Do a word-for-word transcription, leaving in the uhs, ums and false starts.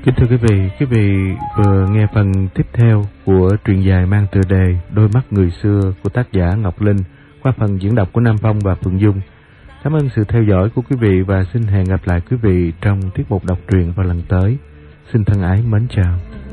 Kính thưa quý vị, quý vị vừa nghe phần tiếp theo của truyện dài mang tựa đề Đôi mắt người xưa của tác giả Ngọc Linh qua phần diễn đọc của Nam Phong và Phượng Dung. Cảm ơn sự theo dõi của quý vị và xin hẹn gặp lại quý vị trong tiết mục đọc truyện vào lần tới. Xin thân ái mến chào.